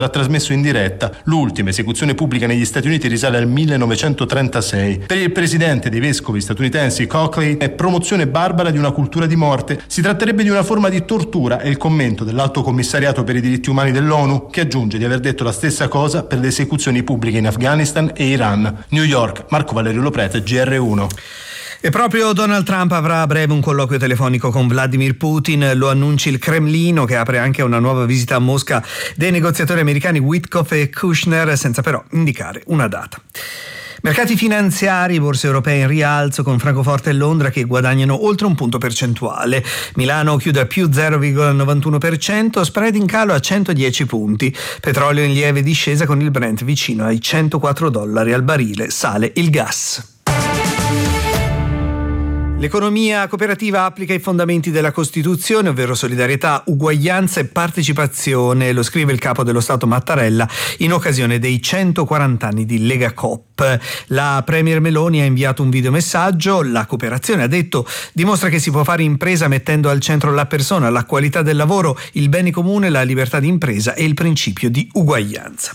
ha trasmesso in diretta. L'ultima esecuzione pubblica negli Stati Uniti risale al 1936. Per il presidente dei vescovi statunitensi Cockley è promozione barbara di una cultura di morte. Si tratterebbe di una forma di tortura, è il commento dell'Alto Commissariato per i diritti umani dell'ONU, che aggiunge di aver detto la stessa cosa per le esecuzioni pubbliche in Afghanistan e Iran. New York, Marco Valerio Loprete, GR1. E proprio Donald Trump avrà a breve un colloquio telefonico con Vladimir Putin, lo annuncia il Cremlino, che apre anche una nuova visita a Mosca dei negoziatori americani Witkoff e Kushner, senza però indicare una data. Mercati finanziari, borse europee in rialzo, con Francoforte e Londra che guadagnano oltre un punto percentuale. Milano chiude a più 0,91%, spread in calo a 110 punti. Petrolio in lieve discesa con il Brent vicino ai $104 al barile, sale il gas. L'economia cooperativa applica i fondamenti della Costituzione, ovvero solidarietà, uguaglianza e partecipazione, lo scrive il capo dello Stato Mattarella in occasione dei 140 anni di Lega Coop. La Premier Meloni ha inviato un videomessaggio. La cooperazione, ha detto, dimostra che si può fare impresa mettendo al centro la persona, la qualità del lavoro, il bene comune, la libertà di impresa e il principio di uguaglianza.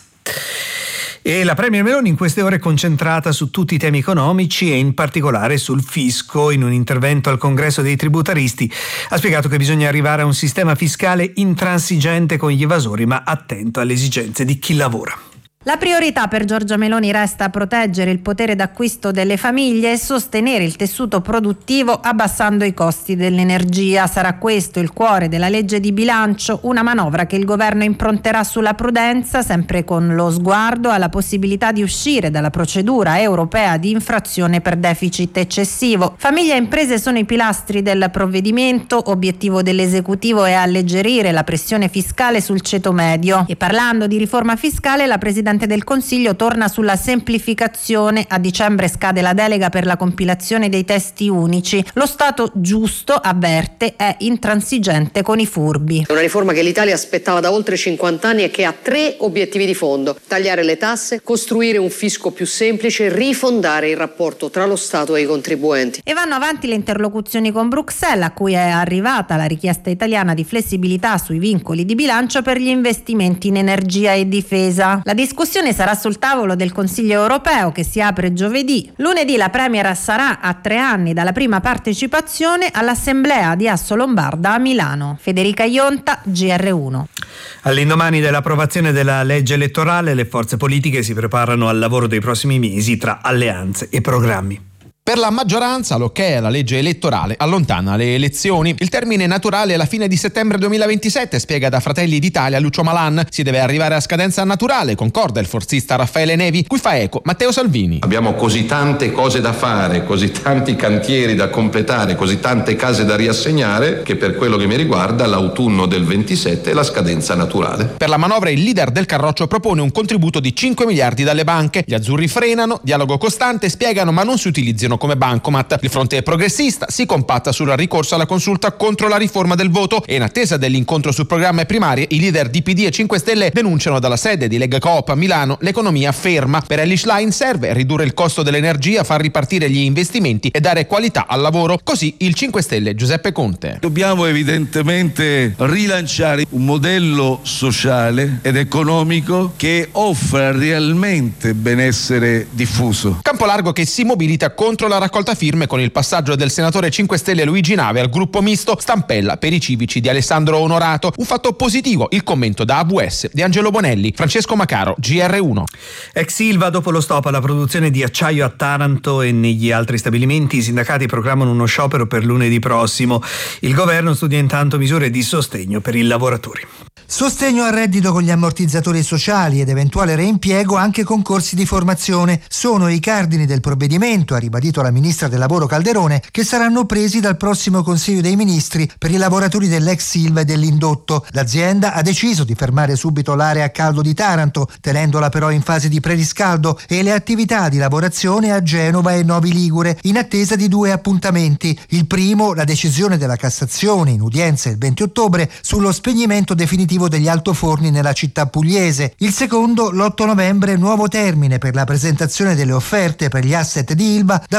E la Premier Meloni in queste ore è concentrata su tutti i temi economici e in particolare sul fisco. In un intervento al Congresso dei Tributaristi ha spiegato che bisogna arrivare a un sistema fiscale intransigente con gli evasori, ma attento alle esigenze di chi lavora. La priorità per Giorgia Meloni resta proteggere il potere d'acquisto delle famiglie e sostenere il tessuto produttivo abbassando i costi dell'energia. Sarà questo il cuore della legge di bilancio, una manovra che il governo impronterà sulla prudenza, sempre con lo sguardo alla possibilità di uscire dalla procedura europea di infrazione per deficit eccessivo. Famiglie e imprese sono i pilastri del provvedimento. Obiettivo dell'esecutivo è alleggerire la pressione fiscale sul ceto medio. E parlando di riforma fiscale, la Presidente del Consiglio torna sulla semplificazione. A dicembre scade la delega per la compilazione dei testi unici. Lo Stato giusto, avverte, è intransigente con i furbi. È una riforma che l'Italia aspettava da oltre 50 anni e che ha 3 obiettivi di fondo: tagliare le tasse, costruire un fisco più semplice, rifondare il rapporto tra lo Stato e i contribuenti. E vanno avanti le interlocuzioni con Bruxelles, a cui è arrivata la richiesta italiana di flessibilità sui vincoli di bilancio per gli investimenti in energia e difesa. La discussione sarà sul tavolo del Consiglio europeo che si apre giovedì. Lunedì la Premier sarà a 3 anni dalla prima partecipazione all'Assemblea di Assolombarda a Milano. Federica Ionta, GR1. All'indomani dell'approvazione della legge elettorale, le forze politiche si preparano al lavoro dei prossimi mesi tra alleanze e programmi. Per la maggioranza l'ok alla legge elettorale allontana le elezioni. Il termine naturale è la fine di settembre 2027, spiega da Fratelli d'Italia Lucio Malan. Si deve arrivare a scadenza naturale, concorda il forzista Raffaele Nevi, cui fa eco Matteo Salvini. Abbiamo così tante cose da fare, così tanti cantieri da completare, così tante case da riassegnare, che per quello che mi riguarda l'autunno del 27 è la scadenza naturale. Per la manovra il leader del Carroccio propone un contributo di 5 miliardi dalle banche. Gli azzurri frenano, dialogo costante, spiegano, ma non si utilizzino come bancomat. Il fronte progressista si compatta sul ricorso alla consulta contro la riforma del voto e in attesa dell'incontro sul programma e primarie i leader di PD e 5 Stelle denunciano dalla sede di Lega Coop a Milano l'economia ferma. Per Elly Schlein serve ridurre il costo dell'energia, far ripartire gli investimenti e dare qualità al lavoro. Così il 5 Stelle Giuseppe Conte. Dobbiamo evidentemente rilanciare un modello sociale ed economico che offra realmente benessere diffuso. Campo largo che si mobilita contro la raccolta firme con il passaggio del senatore 5 Stelle Luigi Nave al gruppo misto, stampella per i civici di Alessandro Onorato. Un fatto positivo, il commento da AVS di Angelo Bonelli. Francesco Macaro, GR1. Ex Ilva, dopo lo stop alla produzione di acciaio a Taranto e negli altri stabilimenti, i sindacati programmano uno sciopero per lunedì prossimo. Il governo studia intanto misure di sostegno per i lavoratori. Sostegno al reddito con gli ammortizzatori sociali ed eventuale reimpiego anche con corsi di formazione sono i cardini del provvedimento, ha ribadito la ministra del lavoro Calderone, che saranno presi dal prossimo Consiglio dei Ministri per i lavoratori dell'ex Ilva e dell'indotto. L'azienda ha deciso di fermare subito l'area a caldo di Taranto, tenendola però in fase di preriscaldo, e le attività di lavorazione a Genova e Novi Ligure, in attesa di 2 appuntamenti. Il primo, la decisione della Cassazione in udienza il 20 ottobre sullo spegnimento definitivo degli altoforni nella città pugliese. Il secondo, l'8 novembre, nuovo termine per la presentazione delle offerte per gli asset di Ilva da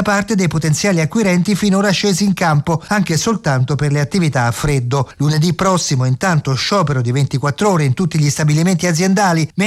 parte dei potenziali acquirenti finora scesi in campo, anche soltanto per le attività a freddo. Lunedì prossimo, intanto, sciopero di 24 ore in tutti gli stabilimenti aziendali,